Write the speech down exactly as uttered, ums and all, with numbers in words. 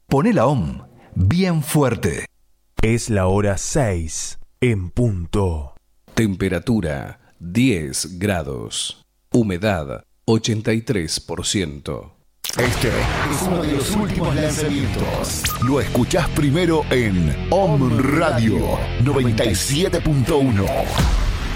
Poné la O M bien fuerte. Es la hora seis en punto. Temperatura diez grados. Humedad ochenta y tres por ciento. Este es uno de los últimos lanzamientos. Lo escuchás primero en O M Radio noventa y siete punto uno.